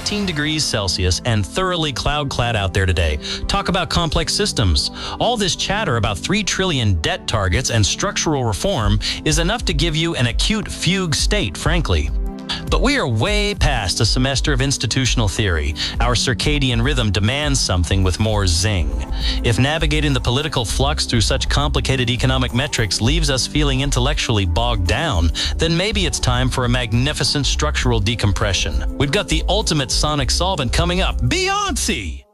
18 degrees Celsius and thoroughly cloud-clad out there today. Talk about complex systems. All this chatter about 3 trillion debt targets and structural reform is enough to give you an acute fugue state, frankly. But we are way past a semester of institutional theory. Our circadian rhythm demands something with more zing. If navigating the political flux through such complicated economic metrics leaves us feeling intellectually bogged down, then maybe it's time for a magnificent structural decompression. We've got the ultimate sonic solvent coming up, Beyoncé!